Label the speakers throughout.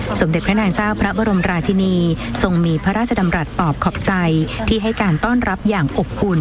Speaker 1: สมเด็จพระนางเจ้าพระบรมราชินีทรงมีพระราชดำรัสตอบขอบใจที่ให้การต้อนรับอย่างอบอุ่น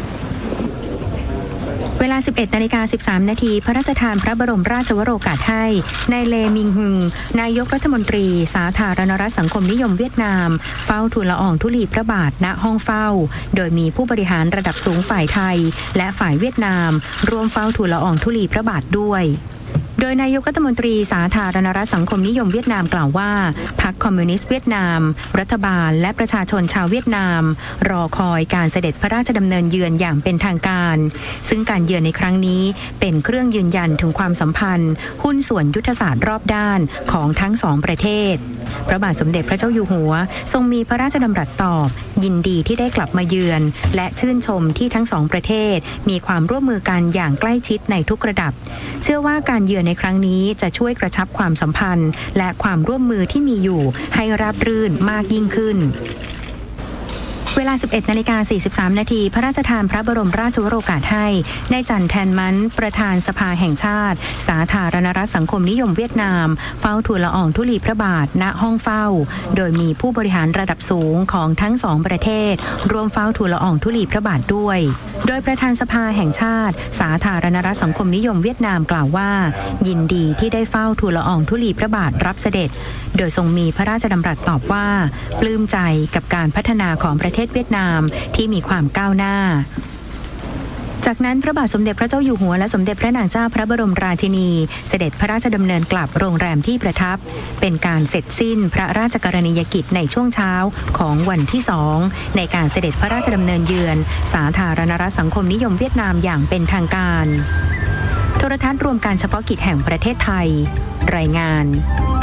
Speaker 1: เวลา 11:13 น.พระราชทานพระบรมราชวโรกาสให้นายเลมิงฮึงนายกรัฐมนตรีสาธารณรัฐสังคมนิยมเวียดนามเฝ้าทูลละอองธุลีพระบาทณห้องเฝ้าโดยมีผู้บริหารระดับสูงฝ่ายไทยและฝ่ายเวียดนามร่วมเฝ้าทูลละอองธุลีพระบาทด้วยโดยนายกรัฐมนตรีสาธารณรัฐสังคมนิยมเวียดนามกล่าวว่าพรรคคอมมิวนิสต์เวียดนามรัฐบาลและประชาชนชาวเวียดนามรอคอยการเสด็จพระราชดำเนินเยือนอย่างเป็นทางการซึ่งการเยือนในครั้งนี้เป็นเครื่องยืนยันถึงความสัมพันธ์หุ้นส่วนยุทธศาสตร์รอบด้านของทั้งสองประเทศพระบาทสมเด็จพระเจ้าอยู่หัวทรงมีพระราชดำรัสตอบยินดีที่ได้กลับมาเยือนและชื่นชมที่ทั้งสองประเทศมีความร่วมมือกันอย่างใกล้ชิดในทุกระดับเชื่อว่าการเยือนในครั้งนี้จะช่วยกระชับความสัมพันธ์และความร่วมมือที่มีอยู่ให้ราบรื่นมากยิ่งขึ้นเวลา 11:43 น.พระราชทานพระบรมราชวโรกาสให้นายจันแทนมันประธานสภาแห่งชาติสาธารณรัฐสังคมนิยมเวียดนามเฝ้าทูลละอองธุลีพระบาทณห้องเฝ้าโดยมีผู้บริหารระดับสูงของทั้งสองประเทศร่วมเฝ้าทูลละอองธุลีพระบาทด้วยโดยประธานสภาแห่งชาติสาธารณรัฐสังคมนิยมเวียดนามกล่าวว่ายินดีที่ได้เฝ้าทูลละอองธุลีพระบาทรับเสด็จโดยทรงมีพระราชดำรัสตอบว่าปลื้มใจกับการพัฒนาของประเทศเวียดนามที่มีความก้าวหน้าจากนั้นพระบาทสมเด็จพระเจ้าอยู่หัวและสมเด็จพระนางเจ้าพระบรมราชินีเสด็จพระราชดำเนินกลับโรงแรมที่ประทับเป็นการเสร็จสิ้นพระราชกรณียกิจในช่วงเช้าของวันที่2ในการเสด็จพระราชดำเนินเยือนสาธารณรัฐสังคมนิยมเวียดนามอย่างเป็นทางการโทรทัศน์รวมการเฉพาะกิจแห่งประเทศไทยรายงาน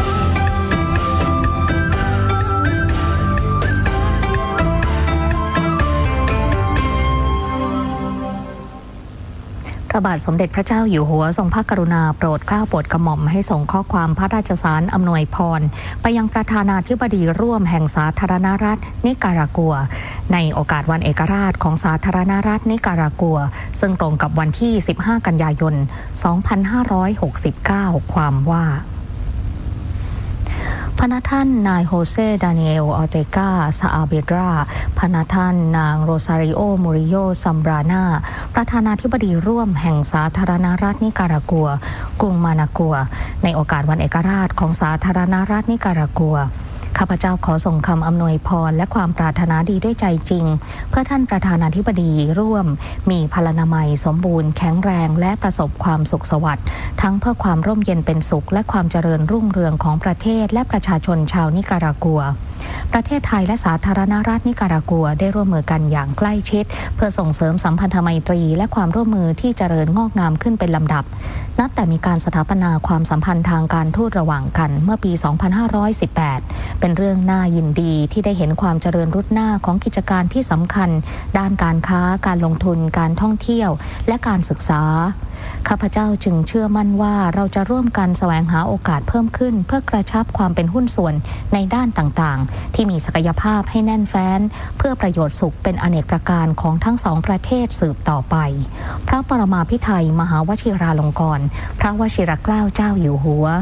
Speaker 2: พระบาทสมเด็จพระเจ้าอยู่หัวทรงพระกรุณาโปรดเกล้าโปรดกระหม่อมให้ส่งข้อความพระราชสารอำนวยพรไปยังประธานาธิบดีร่วมแห่งสาธารณรัฐนิการากัวในโอกาสวันเอกราชของสาธารณรัฐนิการากัวซึ่งตรงกับวันที่15กันยายน2569ความว่าพระท่านนายโฮเซดานิเอลออเตกาซาอาเบดราพระท่านนางโรซาริโอมูริโยซัมบรานาประธานาธิบดีร่วมแห่งสาธารณรัฐนิการากัวกรุงมานากัวในโอกาสวันเอกราชของสาธารณรัฐนิการากัวข้าพเจ้าขอส่งคำอำนวยพรและความปรารถนาดีด้วยใจจริงเพื่อท่านประธานาธิบดีร่วมมีพลานามัยสมบูรณ์แข็งแรงและประสบความสุขสวัสดิ์ทั้งเพื่อความร่มเย็นเป็นสุขและความเจริญรุ่งเรืองของประเทศและประชาชนชาวนิการากัวประเทศไทยและสาธารณรัฐนิการากัวได้ร่วมมือกันอย่างใกล้ชิดเพื่อส่งเสริมสัมพันธไมตรีและความร่วมมือที่เจริญงอกงามขึ้นเป็นลำดับนับแต่มีการสถาปนาความสัมพันธ์ทางการทูตระหว่างกันเมื่อปี 2518 เป็นเรื่องน่ายินดีที่ได้เห็นความเจริญรุดหน้าของกิจการที่สำคัญด้านการค้าการลงทุนการท่องเที่ยวและการศึกษาข้าพเจ้าจึงเชื่อมั่นว่าเราจะร่วมกันแสวงหาโอกาสเพิ่มขึ้นเพื่อกระชับความเป็นหุ้นส่วนในด้านต่างๆที่มีศักยภาพให้แน่นแฟ้นเพื่อประโยชน์สุขเป็นอเนกประการของทั้งสองประเทศสืบต่อไปพระปรมาภิไธยมหาวชิราลงกรณ์พระวชิรเกล้าเจ้าอยู่หัว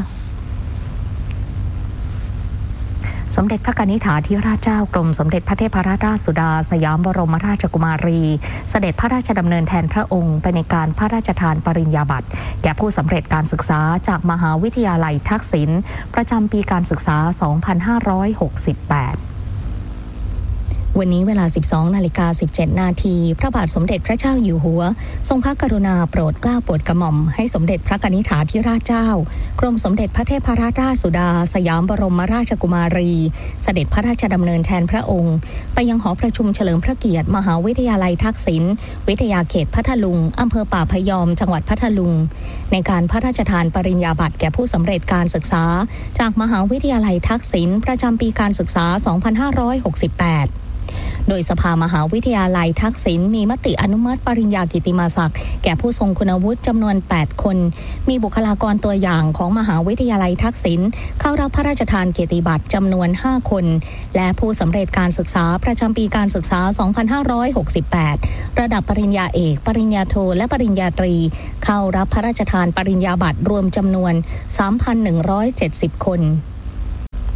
Speaker 2: สมเด็จพระกนิษฐาธิราชเจ้ากรมสมเด็จพระเทพรัตนราชสุดาสยามบรมราชกุมารีเสด็จพระราชดำเนินแทนพระองค์ไปในการพระราชทานปริญญาบัตรแก่ผู้สำเร็จการศึกษาจากมหาวิทยาลัยทักษิณประจำปีการศึกษา 2568วันนี้เวลา 12:17 นาทีพระบาทสมเด็จพระเจ้าอยู่หัวทรงพระกรุณาโปรดเกล้าโปรดกระหม่อมให้สมเด็จพระกนิษฐาธิราชเจ้ากรมสมเด็จพระเทพรัตนราชสุดาสยามบรมราชกุมารีเสด็จพระราชดำเนินแทนพระองค์ไปยังหอประชุมเฉลิมพระเกียรติมหาวิทยาลัยทักษิณวิทยาเขตพัทลุงอำเภอป่าพยอมจังหวัดพัทลุงในการพระราชทานปริญญาบัตรแก่ผู้สำเร็จการศึกษาจากมหาวิทยาลัยทักษิณประจำปีการศึกษา 2568โดยสภามหาวิทยาลัยทักษิณมีมติอนุมัติปริญญากิตติมศักดิ์แก่ผู้ทรงคุณวุฒิจำนวน8คนมีบุคลากรตัวอย่างของมหาวิทยาลัยทักษิณเข้ารับพระราชทานเกียรติบัตรจำนวน5คนและผู้สำเร็จการศึกษาประจำปีการศึกษา 2568 ระดับปริญญาเอกปริญญาโทและปริญญาตรีเข้ารับพระราชทานปริญญาบัตรรวมจำนวน 3,170 คน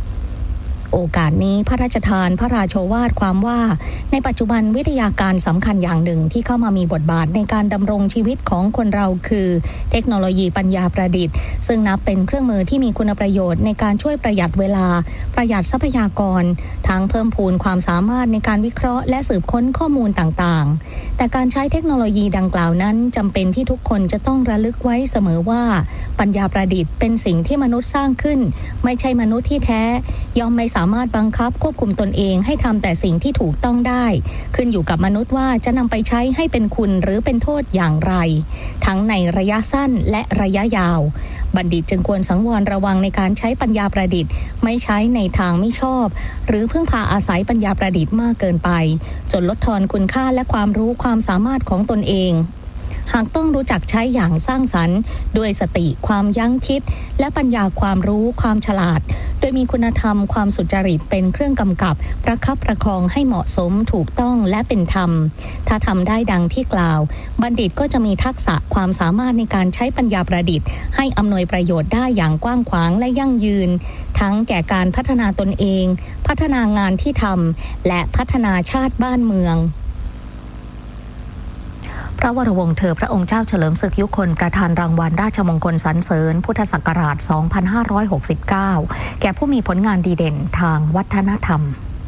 Speaker 2: โอกาสนี้พระราชทานพระราโชวาทความว่าในปัจจุบันวิทยาการสำคัญอย่างหนึ่งที่เข้ามามีบทบาทในการดำรงชีวิตของคนเราคือเทคโนโลยีปัญญาประดิษฐ์ซึ่งนับเป็นเครื่องมือที่มีคุณประโยชน์ในการช่วยประหยัดเวลาประหยัดทรัพยากรทั้งเพิ่มพูนความสามารถในการวิเคราะห์และสืบค้นข้อมูลต่างๆแต่การใช้เทคโนโลยีดังกล่าวนั้นจำเป็นที่ทุกคนจะต้องระลึกไว้เสมอว่าปัญญาประดิษฐ์เป็นสิ่งที่มนุษย์สร้างขึ้นไม่ใช่มนุษย์ที่แท้ย่อมไม่สามารถบังคับควบคุมตนเองให้ทำแต่สิ่งที่ถูกต้องได้ขึ้นอยู่กับมนุษย์ว่าจะนำไปใช้ให้เป็นคุณหรือเป็นโทษอย่างไรทั้งในระยะสั้นและระยะยาวบัณฑิตจึงควรสังวรระวังในการใช้ปัญญาประดิษฐ์ไม่ใช้ในทางไม่ชอบหรือพึ่งพาอาศัยปัญญาประดิษฐ์มากเกินไปจนลดทอนคุณค่าและความรู้ความสามารถของตนเองหากต้องรู้จักใช้อย่างสร้างสรรค์ด้วยสติความยั้งคิดและปัญญาความรู้ความฉลาดโดยมีคุณธรรมความสุจริตเป็นเครื่องกำกับประคับประคองให้เหมาะสมถูกต้องและเป็นธรรมถ้าทำได้ดังที่กล่าวบัณฑิตก็จะมีทักษะความสามารถในการใช้ปัญญาประดิษฐ์ให้อำนวยประโยชน์ได้อย่างกว้างขวางและยั่งยืนทั้งแก่การพัฒนาตนเองพัฒนางานที่ทำและพัฒนาชาติบ้านเมืองพระวรวงศ์เธอพระองค์เจ้าเฉลิมศึกยุคลประธานรางวัลราชมงคลสรรเสริญพุทธศักราช 2569 แก่ผู้มีผลงานดีเด่นทางวัฒนธรรม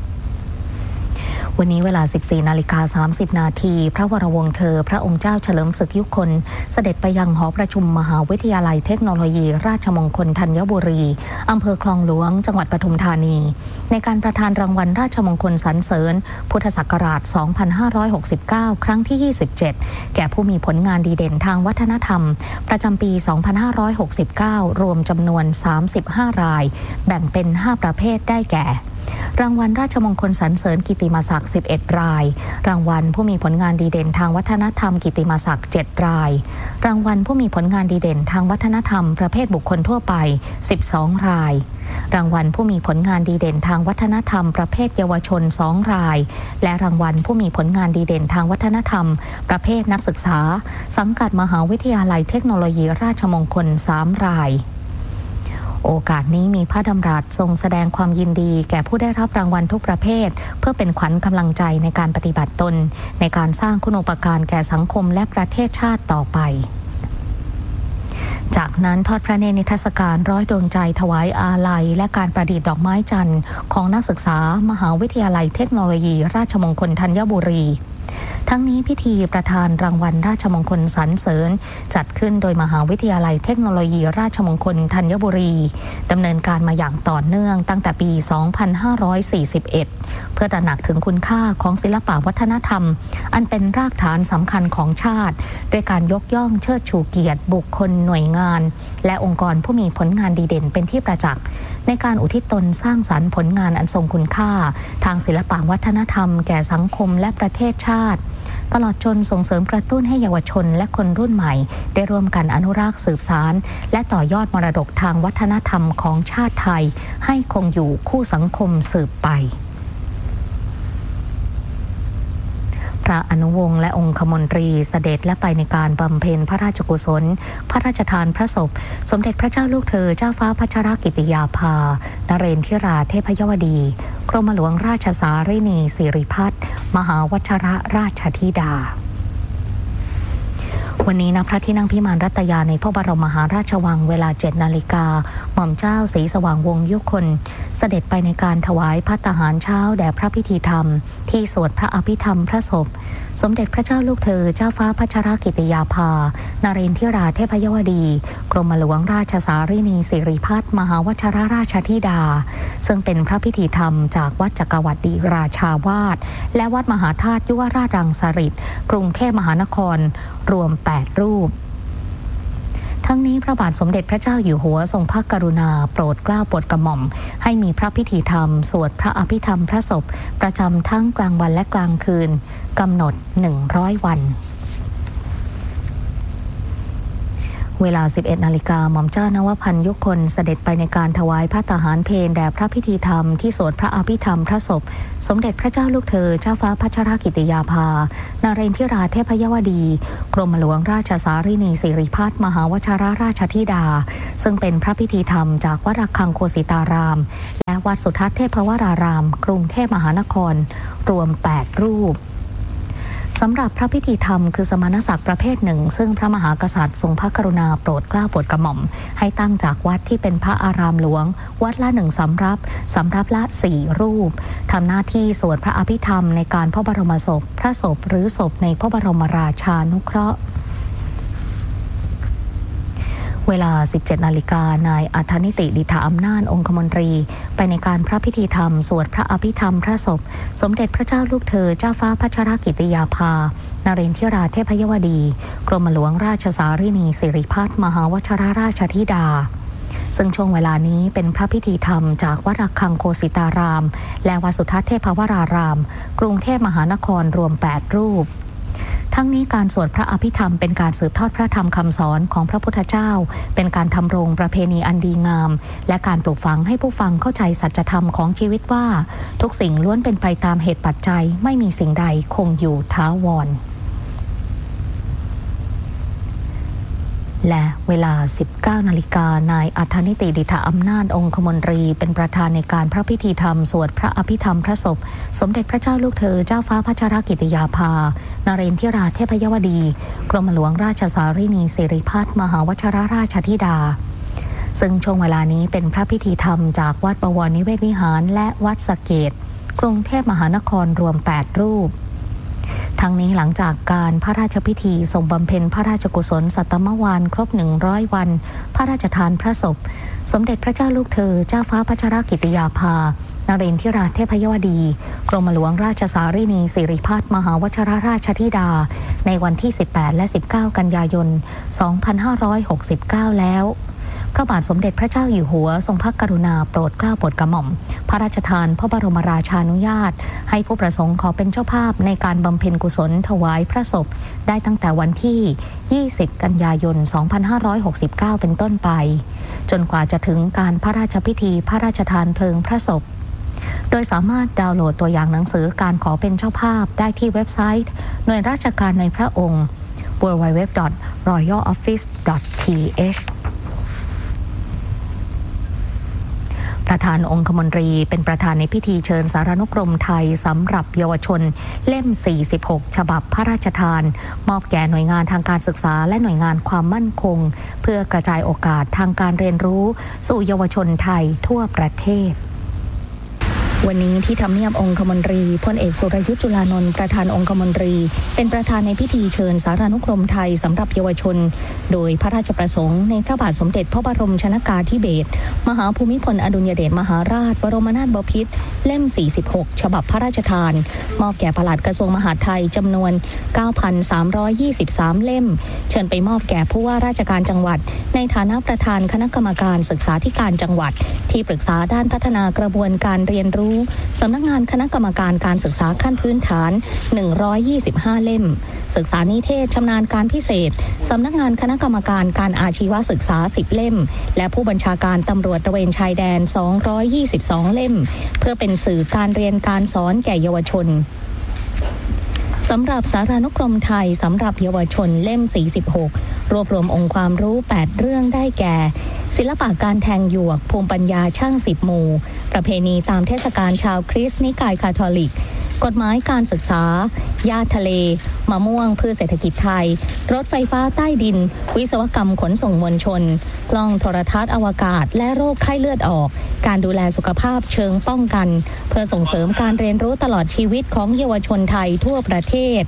Speaker 2: วันนี้เวลา 14:30 นาทีพระวรวงศ์เธอพระองค์เจ้าเฉลิมศึกยุคลเสด็จไปยังหอประชุมมหาวิทยาลัยเทคโนโลยีราชมงคลธัญบุรีอำเภอคลองหลวงจังหวัดปทุมธานีในการประทานรางวัลราชมงคลสรรเสริญพุทธศักราช 2569 ครั้งที่ 27 แก่ผู้มีผลงานดีเด่นทางวัฒนธรรมประจำปี 2569 รวมจำนวน 35 รายแบ่งเป็น 5 ประเภทได้แก่รางวัลราชมงคลสรรเสริญกิตติมศักดิ์ 11 รายรางวัลผู้มีผลงานดีเด่นทางวัฒนธรรมกิตติมศักดิ์ 7 รายรางวัลผู้มีผลงานดีเด่นทางวัฒนธรรมประเภทบุคคลทั่วไป12 รายรางวัลผู้มีผลงานดีเด่นทางวัฒนธรรมประเภทเยาวชน2 รายและรางวัลผู้มีผลงานดีเด่นทางวัฒนธรรมประเภทนักศึกษาสังกัดมหาวิทยาลัยเทคโนโลยีราชมงคล3 รายโอกาสนี้มีพระดำรัสทรงแสดงความยินดีแก่ผู้ได้รับรางวัลทุกประเภทเพื่อเป็นขวัญกำลังใจในการปฏิบัติตนในการสร้างคุณูปการแก่สังคมและประเทศชาติต่อไปจากนั้นทอดพระเนตรนิทรรศการร้อยดวงใจถวายอาลัยและการประดิษฐ์ดอกไม้จันทร์ของนักศึกษามหาวิทยาลัยเทคโนโลยีราชมงคลธัญบุรีทั้งนี้พิธีประธานรางวัลราชมงคลสรรเสริญจัดขึ้นโดยมหาวิทยาลัยเทคโนโลยีราชมงคลธัญบุรีดำเนินการมาอย่างต่อเนื่องตั้งแต่ปี 2541 เพื่อตระหนักถึงคุณค่าของศิลปวัฒนธรรมอันเป็นรากฐานสำคัญของชาติด้วยการยกย่องเชิดชูเกียรติบุคคลหน่วยงานและองค์กรผู้มีผลงานดีเด่นเป็นที่ประจักษ์ในการอุทิศตนสร้างสรรค์ผลงานอันทรงคุณค่าทางศิลปวัฒนธรรมแก่สังคมและประเทศชาติตลอดจนส่งเสริมกระตุ้นให้เยาวชนและคนรุ่นใหม่ได้ร่วมกันอนุรักษ์สืบสานและต่อยอดมรดกทางวัฒนธรรมของชาติไทยให้คงอยู่คู่สังคมสืบไปพระอนุวงศ์และองคมนตรีเสด็จและไปในการบำเพ็ญพระราชกุศลพระราชทานพระศพสมเด็จพระเจ้าลูกเธอเจ้าฟ้าพัชรกิติยาภานเรนทิราเทพยวดีกรมหลวงราชสารินีสิริพัฒน์มหาวชรราชธิดาวันนี้ณพระที่นั่งพิมานรัตยาในพระบรมมหาราชวังเวลา 7 นาฬิกาหม่อมเจ้าศรีสว่างวงศ์ยุคลเสด็จไปในการถวายภัตตาหารเช้าแด่พระพิธีธรรมที่สวดพระอภิธรรมพระศพสมเด็จพระเจ้าลูกเธอเจ้าฟ้าพัชรกิติยาภานเรนทิราเทพยวดีกรมหลวงราชสารินีสิริพัฒน์มหาวชรราชธิดาซึ่งเป็นพระพิธีธรรมจากวัดจักรวรรดิราชาวาสและวัดมหาธาตุยุวราชรังสฤษฎ์กรุงเทพมหานครรวม8 รูปทั้งนี้พระบาทสมเด็จพระเจ้าอยู่หัวทรงพระกรุณาโปรดเกล้าโปรดกระหม่อมให้มีพระพิธีธรรมสวดพระอภิธรรมพระศพประจำทั้งกลางวันและกลางคืนกำหนด100 วันเวลา 11 นาฬิกาหม่อมเจ้านวพันธ์ยุคนเสด็จไปในการถวายพระตาหารเพลแด่พระพิธีธรรมที่สวดพระอภิธรรมพระศพสมเด็จพระเจ้าลูกเธอเจ้าฟ้าพัชรกิติยาภานเรนทิราเทพยวดีกรมหลวงราชสารินีสิริพัฒน์มหาวชิรราชธิดาซึ่งเป็นพระพิธีธรรมจากวัดระฆังโคสิตารามและวัดสุทัศน์เทพวรารามกรุงเทพมหานครรวม 8 รูปสำหรับพระพิธีธรรมคือสมณศักดิ์ประเภทหนึ่งซึ่งพระมหากษัตริย์ทรงพระกรุณาโปรดเกล้าโปรดกระหม่อมให้ตั้งจากวัดที่เป็นพระอารามหลวงวัดละ1สำรับละ4รูปทำหน้าที่สวดพระอภิธรรมในการพระบรมศพพระศพหรือศพในพระบรมราชานุเคราะห์เวลา 17 นาฬิกานายอัธนิติดิษฐอำนาจองคมนตรีไปในการพระพิธีธรรมสวดพระอภิธรรมพระศพสมเด็จพระเจ้าลูกเธอเจ้าฟ้าพัชรกิติยาภานเรนทิราเทพยวดีกรมหลวงราชสารินีสิริพัฒน์มหาวชิรราชธิดาซึ่งช่วงเวลานี้เป็นพระพิธีธรรมจากวัดระฆังโคสิตารามและวัดสุทัศน์เทพวรารามกรุงเทพมหานครรวม 8 รูปทั้งนี้การสวดพระอภิธรรมเป็นการสืบทอดพระธรรมคำสอนของพระพุทธเจ้าเป็นการทำรงประเพณีอันดีงามและการปลูกฝังให้ผู้ฟังเข้าใจสัจธรรมของชีวิตว่าทุกสิ่งล้วนเป็นไปตามเหตุปัจจัยไม่มีสิ่งใดคงอยู่ถาวรและเวลา 19 นาฬิกานายอัธนิติดิษฐอำนาจองคมนตรีเป็นประธานในการพระพิธีธรรมสวดพระอภิธรรมพระศพสมเด็จพระเจ้าลูกเธอเจ้าฟ้าพัชรกิติยาภานเรนทิราเทพยวดีกรมหลวงราชสารินีสิริพัฒน์มหาวชิรราชธิดาซึ่งช่วงเวลานี้เป็นพระพิธีธรรมจากวัดบวรนิเวศวิหารและวัดสะเกษกรุงเทพมหานครรวม 8 รูปทั้งนี้หลังจากการพระราชพิธีทรงบำเพ็ญพระราชกุศลสัตตมวาลครบ100 วันพระราชทานพระศพสมเด็จพระเจ้าลูกเธอเจ้าฟ้าพัชรกิติยาภานเรนทิราเทพยวดีกรมหลวงราชสารินีสิริพัฒน์มหาวชิรราชธิดาในวันที่18และ19กันยายน2569แล้วพระบาทสมเด็จพระเจ้าอยู่หัวทรงพระกรุณาโปรดเกล้าโปรดกระหม่อมพระราชทานพระบรมราชานุญาตให้ผู้ประสงค์ขอเป็นเจ้าภาพในการบำเพ็ญกุศลถวายพระศพได้ตั้งแต่วันที่20กันยายน2569เป็นต้นไปจนกว่าจะถึงการพระราชพิธีพระราชทานเพลิงพระศพโดยสามารถดาวน์โหลดตัวอย่างหนังสือการขอเป็นเจ้าภาพได้ที่เว็บไซต์หน่วยราชการในพระองค์ www.royaloffice.thประธานองคมนตรีเป็นประธานในพิธีเชิญสารานุกรมไทยสำหรับเยาวชนเล่ม46ฉบับพระราชทานมอบแก่หน่วยงานทางการศึกษาและหน่วยงานความมั่นคงเพื่อกระจายโอกาสทางการเรียนรู้สู่เยาวชนไทยทั่วประเทศวันนี้ที่ทำเนียบองคมนตรีพลเอกสุรยุทธจุลานนท์ประธานองคมนตรีเป็นประธานในพิธีเชิญสารานุกรมไทยสำหรับเยาวชนโดยพระราชประสงค์ในพระบาทสมเด็จพระบรมชนกาธิเบศรมหาภูมิพลอดุลยเดชมหาราชบรมนาถบพิตรเล่ม46ฉบับพระราชทานมอบแก่ปลัดกระทรวงมหาดไทยจำนวน 9,323 เล่มเชิญไปมอบแก่ผู้ว่าราชการจังหวัดในฐานะประธานคณะกรรมการศึกษาธิการจังหวัดที่ปรึกษาด้านพัฒนากระบวนการเรียนรู้สำนักงานคณะกรรมการการศึกษาขั้นพื้นฐาน125เล่มศึกษานิเทศชำนาญการพิเศษสำนักงานคณะกรรมการการอาชีวศึกษา10เล่มและผู้บัญชาการตำรวจตระเวนชายแดน222เล่มเพื่อเป็นสื่อการเรียนการสอนแก่เยาวชนสำหรับสารานุกรมไทยสำหรับเยาวชนเล่ม46รวบรวมองค์ความรู้8เรื่องได้แก่ศิลปะการแทงหยวกภูมิปัญญาช่าง10หมู่ประเพณีตามเทศกาลชาวคริสต์นิกายคาทอลิกกฎหมายการศึกษาหญ้าทะเลมะม่วงพืชเศรษฐกิจไทยรถไฟฟ้าใต้ดินวิศวกรรมขนส่งมวลชนกล้องโทรทัศน์อวกาศและโรคไข้เลือดออกการดูแลสุขภาพเชิงป้องกันเพื่อส่งเสริมการเรียนรู้ตลอดชีวิตของเยาวชนไทยทั่วประเทศ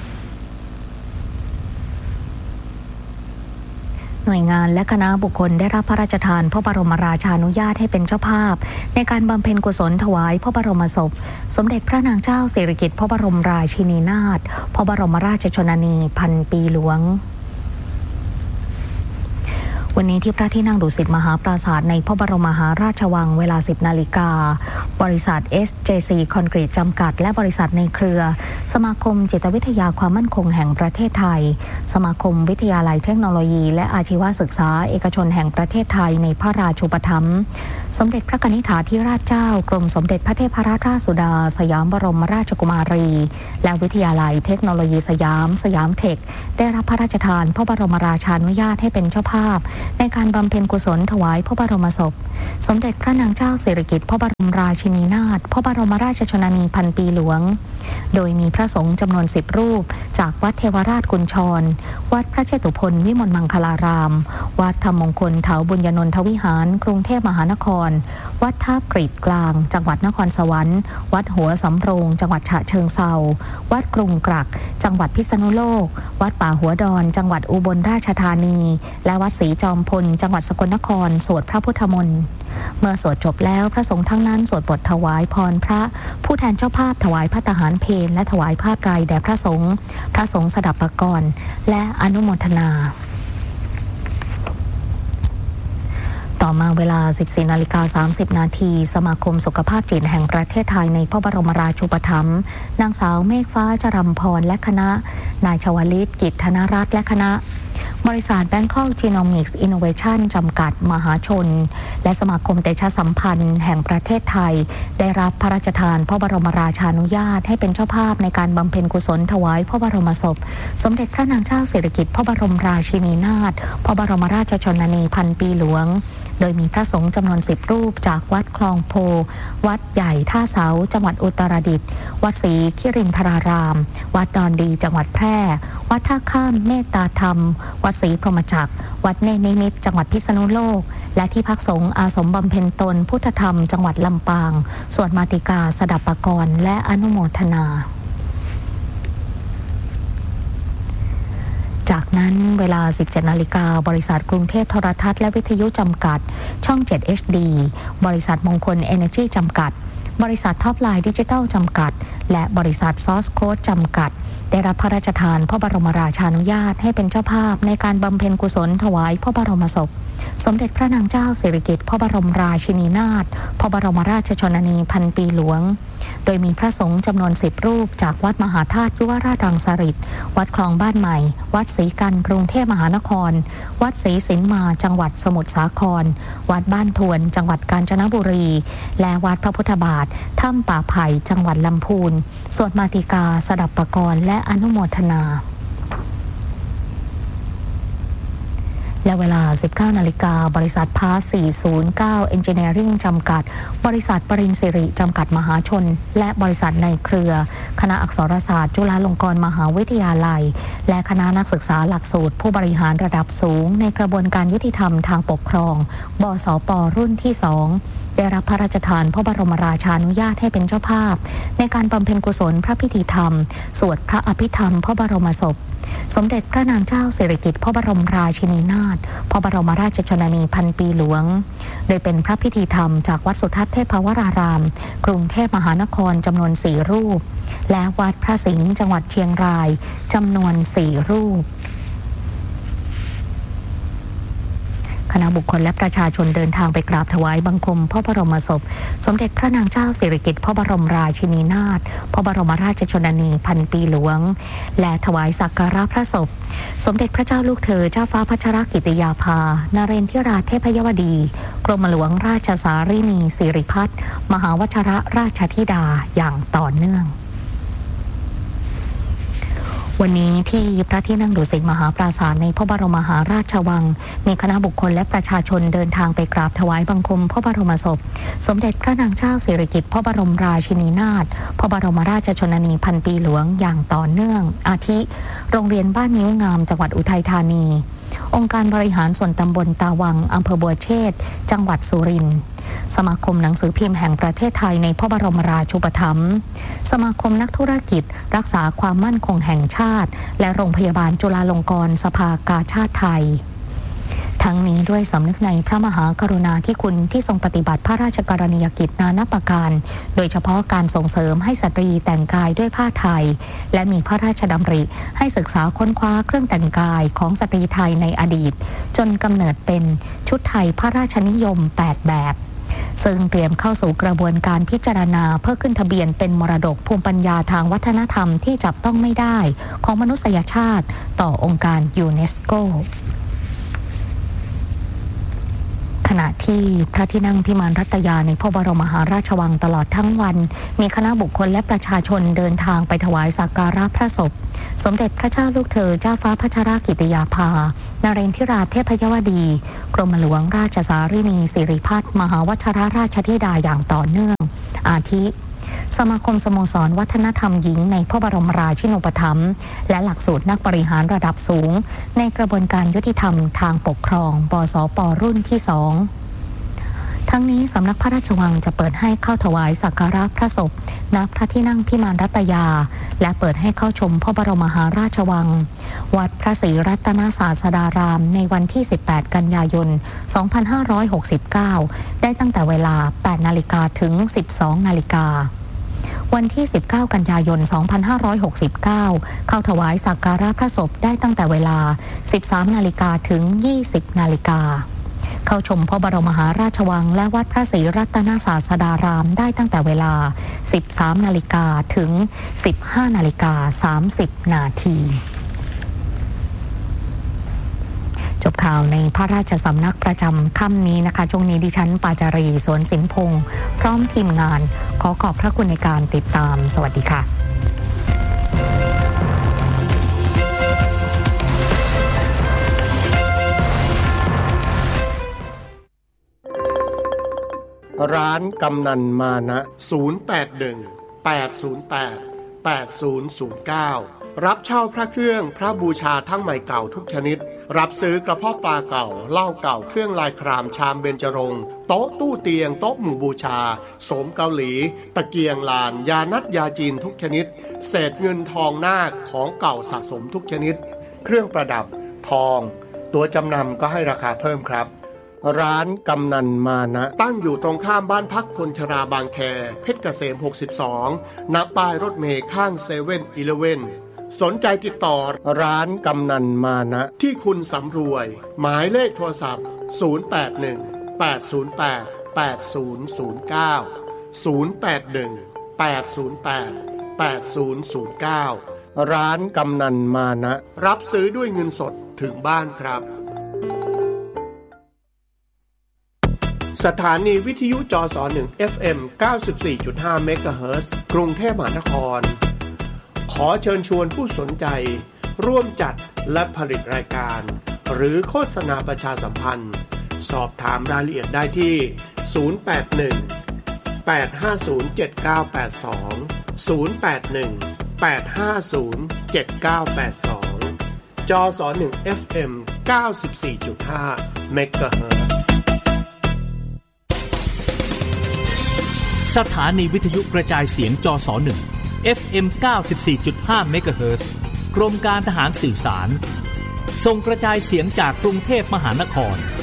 Speaker 2: หน่วยงานและคณะบุคคลได้รับพระราชทานพระบรมราชานุญาตให้เป็นเจ้าภาพในการบำเพ็ญกุศลถวายพระบรมศพสมเด็จพระนางเจ้าสิริกิติ์พระบรมราชินีนาถพระบรมราชชนนีพันปีหลวงวันนี้ที่พระที่นั่งดุสิตมหาปราสาทในพระบรมมหาราชวังเวลา 10 นาฬิกาบริษัท SJC คอนกรีตจำกัดและบริษัทในเครือสมาคมจิตวิทยาความมั่นคงแห่งประเทศไทยสมาคมวิทยาลัยเทคโนโลยีและอาชีวศึกษาเอกชนแห่งประเทศไทยในพระราชูปถัมภ์สมเด็จพระกนิษฐาธิราชเจ้ากรมสมเด็จพระเทพรัตนราชสุดาสยามบรมราชกุมารีและวิทยาลัยเทคโนโลยีสยามเทคได้รับพระราชทานพระบรมราชานุญาตให้เป็นเจ้าภาพในการบำเพ็ญกุศลถวายพระบรมศพสมเด็จพระนางเจ้าสิริกิติ์พระบรมราชินีนาถพระบรมราชชนนีพันปีหลวงโดยมีพระสงฆ์จำนวน10 รูปจากวัดเทวราชกุญชรวัดพระเชตุพนวิมลมังคลารามวัดธรรมมงคลเถาบุญญนนทวิหารกรุงเทพมหานครวัดท่ากรีดกลางจังหวัดนครสวรรค์วัดหัวสำโรงจังหวัดฉะเชิงเทราวัดกรุงกรักจังหวัดพิษณุโลกวัดป่าหัวดอนจังหวัดอุบลราชธานีและวัดศรีจอมพลจังหวัดสกลนครสวดพระพุทธมนต์เมื่อสวดจบแล้วพระสงฆ์ทั้งนั้นสวดบทถวายพรพระผู้แทนเจ้าภาพถวายพระทหารเพลและถวายผ้าไตรแด่พระสงฆ์สดับปกรณ์และอนุโมทนาต่อมาเวลา 14:30 นาทีสมาคมสุขภาพจิตแห่งประเทศไทยในพระบรมราชูปถัมภ์นางสาวเมฆฟ้าจรัมพรและคณะนายชวลิตกิจธนรัตน์และคณะบริษัท Bangkok Genomics Innovation จำกัดมหาชนและสมาคมเตชะสัมพันธ์แห่งประเทศไทยได้รับพระราชทานพระบรมราชานุญาตให้เป็นเจ้าภาพในการบำเพ็ญกุศลถวายพระบรมศพสมเด็จพระนางเจ้าสิริกิติ์พระบรมราชินีนาถพระบรมราชชนนีพันปีหลวงโดยมีพระสงฆ์จำนวน10 รูปจากวัดคลองโพวัดใหญ่ท่าเสาจังหวัดอุตรดิตถ์วัดศรีคิรินทรารามวัดดอนดีจังหวัดแพร่วัดท่าข้ามเมตตาธรรมวัดศรีพรหมจักรวัดเนรนิมิตรจังหวัดพิษณุโลกและที่พักสงฆ์อาสมบำเพ็ญตนพุทธธรรมจังหวัดลำปางสวดมาติกาสดับปกรณ์และอนุโมทนาจากนั้นเวลา 17 นาฬิกาบริษัทกรุงเทพโทรทัศน์และวิทยุจำกัดช่อง 7 HD บริษัทมงคล Energy จำกัดบริษัทท็อปไลน์ดิจิทัลจำกัดและบริษัทซอสโค้ดจำกัดได้รับพระราชทานพระบรมราชานุญาตให้เป็นเจ้าภาพในการบำเพ็ญกุศลถวายพระบรมศพสมเด็จพระนางเจ้าสิริกิติ์พระบรมราชินีนาถพระบรมราชชนนีพันปีหลวงโดยมีพระสงฆ์จำนวน10 รูปจากวัดมหาธาตุยุวราชรังสฤษฎ์วัดคลองบ้านใหม่วัดศรีกันกรุงเทพมหานครวัดศรีสิงห์มาจังหวัดสมุทรสาครวัดบ้านทวนจังหวัดกาญจนบุรีและวัดพระพุทธบาทถ้ำป่าไผ่จังหวัดลำพูนสวดมาติกาสดับปกรณ์และอนุโมทนาและเวลา 19 นาฬิกาบริษัทพาส409 Engineering จำกัดบริษัทปริญสิริจำกัดมหาชนและบริษัทในเครือคณะอักษรศาสตร์จุฬาลงกรณ์มหาวิทยาลัยและคณะนักศึกษาหลักสูตรผู้บริหารระดับสูงในกระบวนการยุติธรรมทางปกครองบสป.รุ่นที่ 2ได้รับพระราชทานพระบรมราชานุญาตให้เป็นเจ้าภาพในการบำเพ็ญกุศลพระพิธีธรรมสวดพระอภิธรรมพระบรมศพสมเด็จพระนางเจ้าสิริกิติ์พระบรมราชินีนาถพระบรมราชชนนีพันปีหลวงโดยเป็นพระพิธีธรรมจากวัดสุทัศน์เทพวรารามกรุงเทพมหานครจำนวน4 รูปและวัดพระสิงห์จังหวัดเชียงรายจำนวน4 รูปคณะบุคคลและประชาชนเดินทางไปกราบถวายบังคมพระบรมศพสมเด็จพระนางเจ้าสิริกิติ์พระบรมราชินีนาถพระบรมราชชนนีพันปีหลวงและถวายสักการะพระศพสมเด็จพระเจ้าลูกเธอเจ้าฟ้าพัชรกิติยาภานเรนทิราเทพยวดีกรมหลวงราชสารินีสิริพัฒน์มหาวชรราชธิดาอย่างต่อเนื่องวันนี้ที่พระที่นั่งดุสิตมหาปราสาทในพระบรมมหาราชวังมีคณะบุคคลและประชาชนเดินทางไปกราบถวายบังคมพระบรมศพสมเด็จพระนางเจ้าสิริกิติ์พระบรมราชินีนาถพระบรมราชชนนีพันปีหลวงอย่างต่อเนื่องอาทิโรงเรียนบ้านนิ้วงามจังหวัดอุทัยธานีองค์การบริหารส่วนตำบลตาวังอำเภอบัวเชษจังหวัดสุรินทร์สมาคมหนังสือพิมพ์แห่งประเทศไทยในพระบรมราชูปถัมภ์สมาคมนักธุรกิจรักษาความมั่นคงแห่งชาติและโรงพยาบาลจุฬาลงกรณ์สภากาชาดไทยทั้งนี้ด้วยสำนึกในพระมหากรุณาธิคุณที่ทรงปฏิบัติพระราชกรณียกิจนานาประการโดยเฉพาะการส่งเสริมให้สตรีแต่งกายด้วยผ้าไทยและมีพระราชดำริให้ศึกษาค้นคว้าเครื่องแต่งกายของสตรีไทยในอดีตจนกำเนิดเป็นชุดไทยพระราชนิยม8แบบซึ่งเตรียมเข้าสู่กระบวนการพิจารณาเพื่อขึ้นทะเบียนเป็นมรดกภูมิปัญญาทางวัฒนธรรมที่จับต้องไม่ได้ของมนุษยชาติต่อองค์การยูเนสโกขณะที่พระที่นั่งพิมานรัตยาในพระบรมมหาราชวังตลอดทั้งวันมีคณะบุคคลและประชาชนเดินทางไปถวายสักการะพระศพสมเด็จพระเจ้าลูกเธอเจ้าฟ้าพัชรกิติยาภานเรนทิราเทพยวดีกรมหลวงราชสารินีสิริพัฒน์มหาวชิรราชธิดาอย่างต่อเนื่องอาทิสมาคมสโมสรวัฒนธรรมหญิงในพระบรมราชินูปถัมภ์และหลักสูตรนักบริหารระดับสูงในกระบวนการยุติธรรมทางปกครองบสป.รุ่นที่ 2ทั้งนี้สำนักพระราชวังจะเปิดให้เข้าถวายสักการะพระศพณพระที่นั่งพิมานรัตยาและเปิดให้เข้าชมพระบรมมหาราชวังวัดพระศรีรัตนศาสดารามในวันที่18กันยายน2569ได้ตั้งแต่เวลา 8 นาฬิกาถึง 12 นาฬิกาวันที่19กันยายน2569เข้าถวายสักการะพระศพได้ตั้งแต่เวลา 13 นาฬิกาถึง 20 นาฬิกาเข้าชมพระบรมมหาราชวังและวัดพระศรีรัตนศาสดารามได้ตั้งแต่เวลา 13 นาฬิกาถึง 15 นาฬิกา 30 นาทีจบข่าวในพระราชสำนักประจำค่ำนี้นะคะช่วงนี้ดิฉันปาจารีสวนสินพงษ์พร้อมทีมงานขอขอบพระคุณในการติดตามสวัสดีค่ะ
Speaker 3: ร้านกำนันมานะ081-808-8009รับเช่าพระเครื่องพระบูชาทั้งใหม่เก่าทุกชนิดรับซื้อกระเพาะปลาเก่าเหล้าเก่าเครื่องลายครามชามเบญจรงค์โต๊ะตู้เตียงโต๊ะหมู่บูชาโสมเกาหลีตะเกียงลานยานัดยาจีนทุกชนิดเศษเงินทองนาคของเก่าสะสมทุกชนิดเครื่องประดับทองตัวจำนำก็ให้ราคาเพิ่มครับร้านกำนันมานะตั้งอยู่ตรงข้ามบ้านพักคนชราบางแคเพชรเกษม62ณป้ายรถเมล์ข้าง7-Elevenสนใจติดต่อร้านกำนันมานะที่คุณสำรวยหมายเลขโทรศัพท์081-808-8009 ร้านกำนันมานะรับซื้อด้วยเงินสดถึงบ้านครับสถานีวิทยุจส1 FM 94.5 เมกะเฮิรตซ์กรุงเทพมหานครขอเชิญชวนผู้สนใจร่วมจัดและผลิตรายการหรือโฆษณาประชาสัมพันธ์สอบถามรายละเอียดได้ที่081-850-7982 081-850-7982 จส1 FM 94.5 เมกะเฮิรตซ์
Speaker 4: สถานีวิทยุกระจายเสียงจส1 FM 94.5 เมกะเฮิรตซ์กรมการทหารสื่อสารส่งกระจายเสียงจากกรุงเทพมหานคร